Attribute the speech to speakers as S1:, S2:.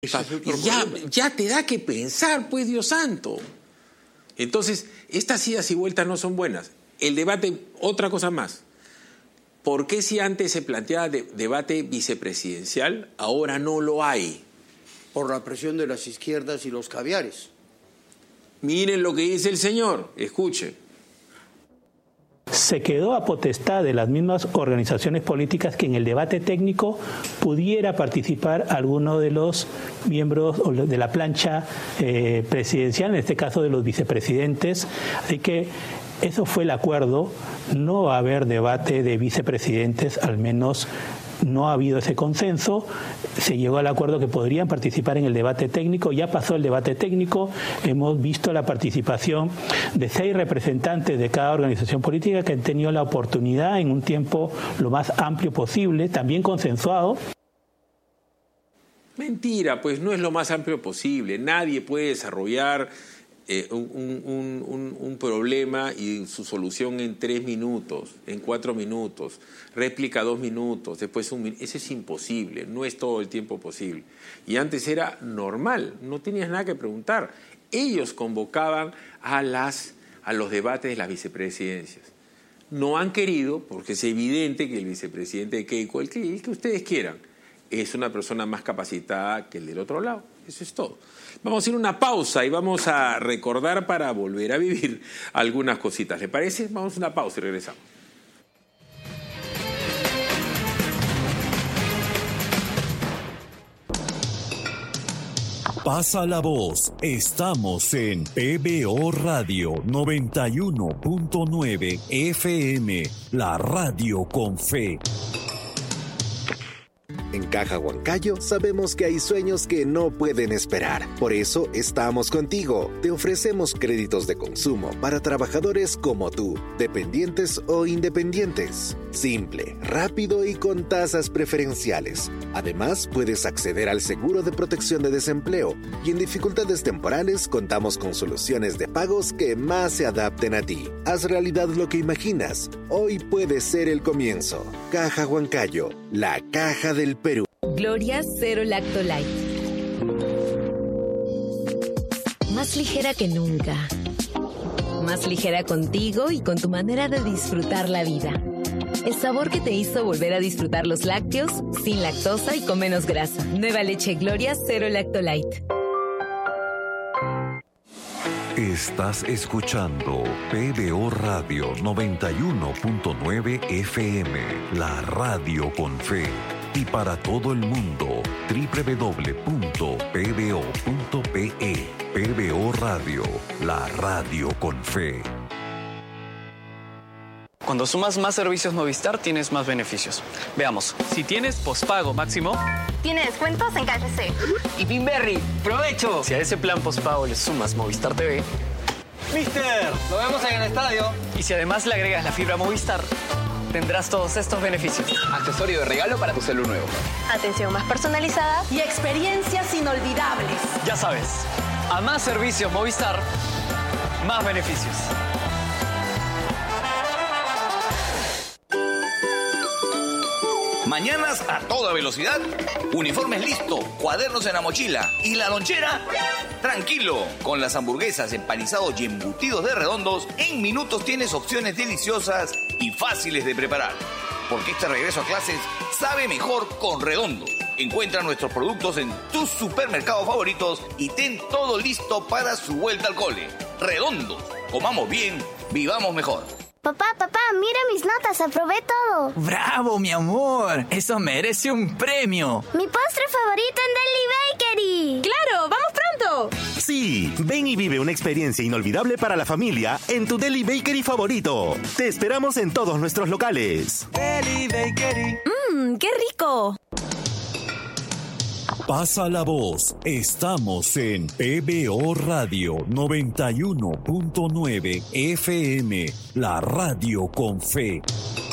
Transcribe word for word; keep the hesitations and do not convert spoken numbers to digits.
S1: Ya, ya te da que pensar, pues, Dios santo. Entonces, estas idas y vueltas no son buenas. El debate, otra cosa más. ¿Por qué si antes se planteaba de, debate vicepresidencial, ahora no lo hay?
S2: Por la presión de las izquierdas y los caviares.
S1: Miren lo que dice el señor, escuchen.
S3: Se quedó a potestad de las mismas organizaciones políticas que en el debate técnico pudiera participar alguno de los miembros de la plancha eh, presidencial, en este caso de los vicepresidentes. Así que eso fue el acuerdo, no va a haber debate de vicepresidentes, al menos no ha habido ese consenso. Se llegó al acuerdo que podrían participar en el debate técnico. Ya pasó el debate técnico, hemos visto la participación de seis representantes de cada organización política que han tenido la oportunidad en un tiempo lo más amplio posible, también consensuado.
S1: Mentira, pues no es lo más amplio posible. Nadie puede desarrollar eh, un, un, un, un problema y su solución en tres minutos, en cuatro minutos, réplica dos minutos, después un minuto. Eso es imposible, no es todo el tiempo posible. Y antes era normal, no tenías nada que preguntar. Ellos convocaban a, las, a los debates de las vicepresidencias. No han querido, porque es evidente que el vicepresidente de Keiko, el que, el que ustedes quieran, es una persona más capacitada que el del otro lado. Eso es todo. Vamos a ir a una pausa y vamos a recordar para volver a vivir algunas cositas. ¿Le parece? Vamos a una pausa y regresamos.
S4: Pasa la voz. Estamos en P B O Radio noventa y uno punto nueve F M, la radio con fe.
S5: En Caja Huancayo sabemos que hay sueños que no pueden esperar. Por eso estamos contigo. Te ofrecemos créditos de consumo para trabajadores como tú, dependientes o independientes. Simple, rápido y con tasas preferenciales. Además, puedes acceder al seguro de protección de desempleo y en dificultades temporales contamos con soluciones de pagos que más se adapten a ti. Haz realidad lo que imaginas. Hoy puede ser el comienzo. Caja Huancayo, la caja del Perú.
S6: Gloria Cero Lacto Light. Más ligera que nunca. Más ligera contigo y con tu manera de disfrutar la vida. El sabor que te hizo volver a disfrutar los lácteos sin lactosa y con menos grasa. Nueva leche Gloria Cero Lacto Light.
S4: Estás escuchando P B O Radio noventa y uno punto nueve F M, la radio con fe. Y para todo el mundo, doble u doble u doble u punto p b o punto p e. P B O Radio, la radio con fe.
S7: Cuando sumas más servicios Movistar, tienes más beneficios. Veamos, si tienes pospago máximo,
S8: tiene descuentos en K F C.
S7: Y Pinberry, ¡provecho! Si a ese plan pospago le sumas Movistar T V,
S9: ¡Mister! ¡Lo vemos en el estadio!
S7: Y si además le agregas la fibra Movistar, tendrás todos estos beneficios.
S9: Accesorio de regalo para tu celu nuevo.
S8: Atención más personalizada
S10: y experiencias inolvidables.
S7: Ya sabes, a más servicios Movistar, más beneficios.
S11: Mañanas a toda velocidad, uniformes listo, cuadernos en la mochila y la lonchera, tranquilo. Con las hamburguesas, empanizados y embutidos de Redondos, en minutos tienes opciones deliciosas y fáciles de preparar. Porque este regreso a clases sabe mejor con Redondos. Encuentra nuestros productos en tus supermercados favoritos y ten todo listo para su vuelta al cole. Redondos, comamos bien, vivamos mejor.
S12: Papá, papá, mira mis notas, aprobé todo.
S13: ¡Bravo, mi amor! Eso merece un premio.
S12: Mi postre favorito en Deli Bakery.
S10: ¡Claro! ¡Vamos pronto!
S14: Sí, ven y vive una experiencia inolvidable para la familia en tu Deli Bakery favorito. Te esperamos en todos nuestros locales.
S13: Deli Bakery.
S10: ¡Mmm, qué rico!
S4: Pasa la voz. Estamos en P B O Radio noventa y uno punto nueve F M, la radio con fe.